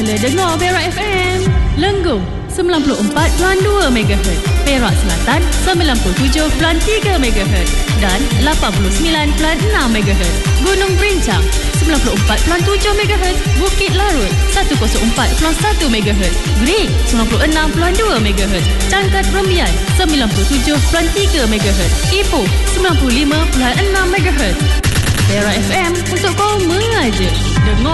Mula dengar Perak FM. Lenggong 94.2 MHz, Perak Selatan 97.3 MHz dan 89.6 MHz. Gunung Berincang 94.7 MHz, Bukit Larut 104.1 MHz, Grid 96.2 MHz, Cangkat Rembian 97.3 MHz, Ipoh 95.6 MHz. Perak FM untuk kau mengaja. Dengar